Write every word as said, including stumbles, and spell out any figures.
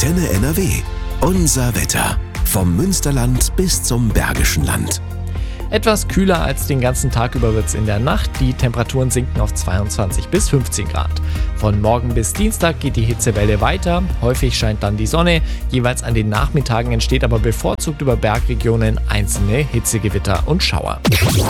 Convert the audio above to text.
Antenne N R W. Unser Wetter. Vom Münsterland bis zum Bergischen Land. Etwas kühler als den ganzen Tag über wird es in der Nacht. Die Temperaturen sinken auf zweiundzwanzig bis fünfzehn Grad. Von morgen bis Dienstag geht die Hitzewelle weiter. Häufig scheint dann die Sonne. Jeweils an den Nachmittagen entsteht aber bevorzugt über Bergregionen einzelne Hitzegewitter und Schauer.